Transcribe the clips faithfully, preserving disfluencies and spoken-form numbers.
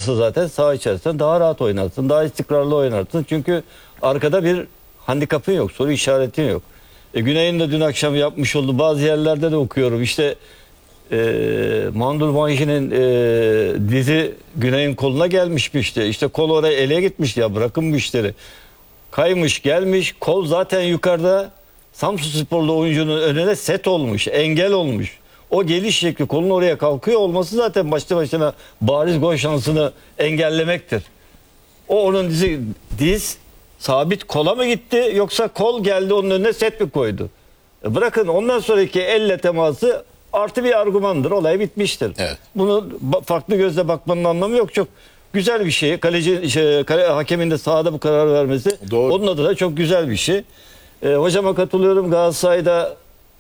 olmasa zaten saha içerisinde daha rahat oynarsın. Daha istikrarlı oynarsın. Çünkü arkada bir handikapın yok. Soru işaretin yok. E, Güney'in de dün akşam yapmış olduğu bazı yerlerde de okuyorum. İşte e, Mandur Manji'nin e, dizi Güney'in koluna gelmişmişti. İşte kol oraya ele gitmiş ya, bırakın bu işleri. Kaymış gelmiş, kol zaten yukarıda, Samsunsporlu oyuncunun önüne set olmuş, engel olmuş. O geliş şekli, kolun oraya kalkıyor olması zaten başlı başına bariz gol şansını engellemektir. O onun dizi, diz sabit kola mı gitti, yoksa kol geldi onun önüne set mi koydu? E bırakın, ondan sonraki elle teması artı bir argümandır. Olay bitmiştir. Evet. Bunu farklı gözle bakmanın anlamı yok. Çok güzel bir şey. Kaleci, şey, kale, hakemin de sahada bu karar vermesi. Doğru. Onun adı da çok güzel bir şey. E, hocama katılıyorum. Galatasaray'da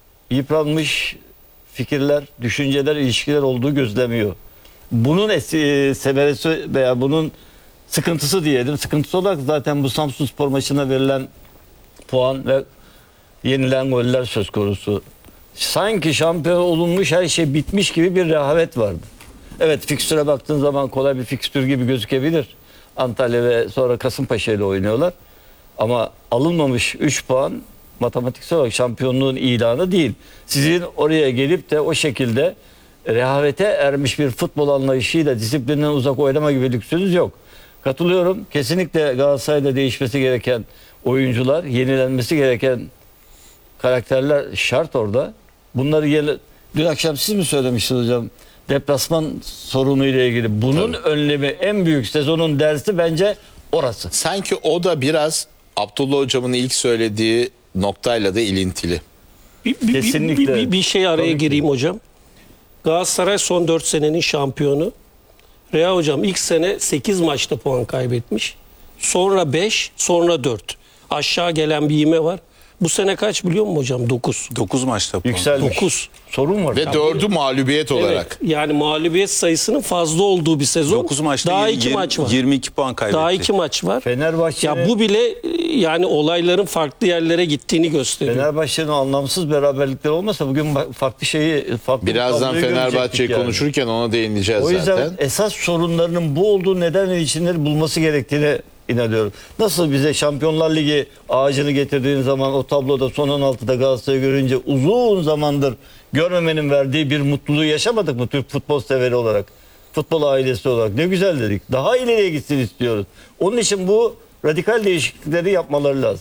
yıpranmış fikirler, düşünceler, ilişkiler olduğu gözlemiyor. Bunun e, semeresi veya bunun sıkıntısı diyelim. Sıkıntısı olarak zaten bu Samsunspor maçına verilen puan ve yenilen goller söz konusu. Sanki şampiyon olunmuş, her şey bitmiş gibi bir rehavet vardı. Evet, fikstüre baktığın zaman kolay bir fikstür gibi gözükebilir. Antalya ve sonra Kasımpaşa ile oynuyorlar. Ama alınmamış üç puan matematiksel olarak şampiyonluğun ilanı değil. Sizin oraya gelip de o şekilde rehavete ermiş bir futbol anlayışıyla disiplinden uzak oynama gibi lüksünüz yok. Katılıyorum. Kesinlikle Galatasaray'da değişmesi gereken oyuncular, yenilenmesi gereken karakterler şart orada. Bunları yeni... Dün akşam siz mi söylemiştiniz hocam? Deplasman sorunu ile ilgili. Bunun Tabii. önlemi, en büyük sezonun dersi bence orası. Sanki o da biraz Abdullah hocamın ilk söylediği noktayla da ilintili. Bir, bir, Kesinlikle. Bir, bir, bir şey araya Tabii gireyim ki. hocam. Galatasaray son dört senenin şampiyonu. Reha hocam ilk sene sekiz maçta puan kaybetmiş. Sonra beş, sonra dört. Aşağı gelen bir ivme var. Bu sene kaç biliyor musun hocam? dokuz. dokuz maçta puan. Yükselmiş. dokuz. Sorun var. Ve dördü mağlubiyet Evet, olarak. yani mağlubiyet sayısının fazla olduğu bir sezon. dokuz maçta daha yirmi, iki maç var. yirmi iki puan kaybetti. Daha iki maç var. Fenerbahçe'nin, ya bu bile yani olayların farklı yerlere gittiğini gösteriyor. Fenerbahçe'nin anlamsız beraberlikleri olmasa bugün farklı şeyi farklı Birazdan Fenerbahçe'yi yani. konuşurken ona değineceğiz zaten. O yüzden zaten. esas sorunlarının bu olduğu neden ve içinleri bulması gerektiğini inanıyorum. Nasıl bize Şampiyonlar Ligi ağacını getirdiğin zaman o tabloda son on altıda Galatasaray'ı görünce uzun zamandır görmemenin verdiği bir mutluluğu yaşamadık mı Türk futbol severi olarak? Futbol ailesi olarak. Ne güzel dedik. Daha ileriye gitsin istiyoruz. Onun için bu radikal değişiklikleri yapmaları lazım.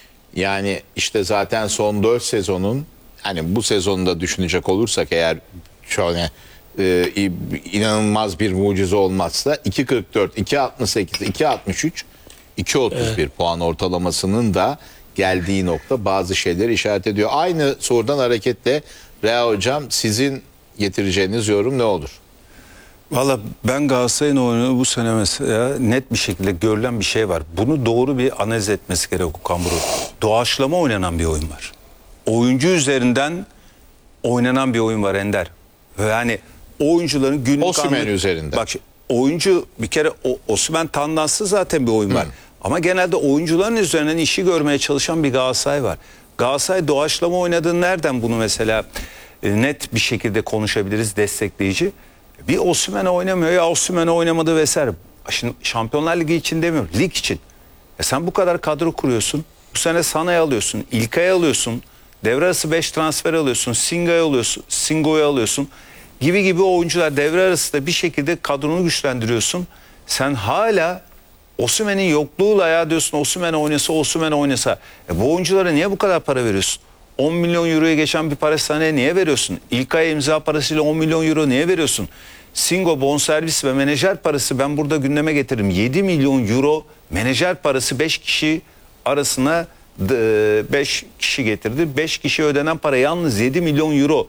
Yani işte zaten son dört sezonun, hani bu sezonu da düşünecek olursak eğer şöyle e, inanılmaz bir mucize olmazsa iki kırk dört, iki altmış sekiz, iki altmış üç, iki otuz bir evet. puan ortalamasının da geldiği nokta bazı şeyler işaret ediyor. Aynı sorudan hareketle Reha hocam, sizin getireceğiniz yorum ne olur? Valla ben Galatasaray'ın oyunu bu sene mesela net bir şekilde görülen bir şey var. Bunu doğru bir analiz etmesi gerekiyor Okan Buruk. Doğaçlama oynanan bir oyun var. Oyuncu üzerinden oynanan bir oyun var Ender. Yani oyuncuların günlük Osimhen anlık... üzerinden. Bak oyuncu bir kere Osimhen tandanslı zaten bir oyun var. Hı. Ama genelde oyuncuların üzerinden işi görmeye çalışan bir Galatasaray var. Galatasaray doğaçlama oynadığını nereden bunu mesela e, net bir şekilde konuşabiliriz, destekleyici. Bir Osimhen oynamıyor ya Osimhen oynamadı vesaire. Şimdi Şampiyonlar Ligi için demiyorum, lig için. E sen bu kadar kadro kuruyorsun. Bu sene Sana'yı alıyorsun, İlkay'ı alıyorsun. Devre arası beş transfer alıyorsun, Singa'yı alıyorsun, Singo'yu alıyorsun. Gibi gibi oyuncular devre arası da bir şekilde kadronu güçlendiriyorsun. Sen hala Osimhen'in yokluğuyla ya diyorsun Osimhen oynasa, Osimhen oynasa. E bu oyunculara niye bu kadar para veriyorsun? on milyon euroya geçen bir para Sana'ya niye veriyorsun? İlkay imza parasıyla on milyon euro niye veriyorsun? Singo bonservis ve menajer parası ben burada gündeme getiririm. yedi milyon euro menajer parası beş kişi arasına beş kişi getirdi. beş kişi ödenen para yalnız yedi milyon euro.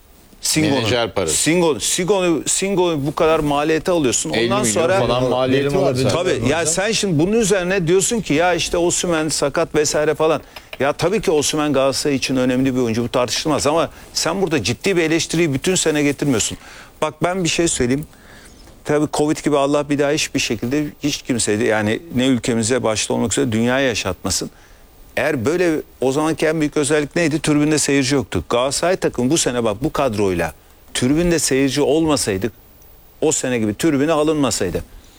Menajer parası. Singo, Singo, Singo bu kadar maliyete alıyorsun. Ondan sonra falan maliyeti var. Tabii ya sen şimdi bunun üzerine diyorsun ki ya işte Osimhen sakat vesaire falan. Ya tabii ki Osimhen Galatasaray için önemli bir oyuncu, bu tartışılmaz ama sen burada ciddi bir eleştiriyi bütün sene getirmiyorsun. Bak ben bir şey söyleyeyim. Tabii Covid gibi Allah bir daha hiçbir şekilde hiç kimseye yani ne ülkemize başta olmak üzere dünyaya yaşatmasın. Eğer böyle o zamanki en büyük özellik neydi? Tribünde seyirci yoktu. Galatasaray takım bu sene bak bu kadroyla tribünde seyirci olmasaydık o sene gibi tribüne alınmasaydı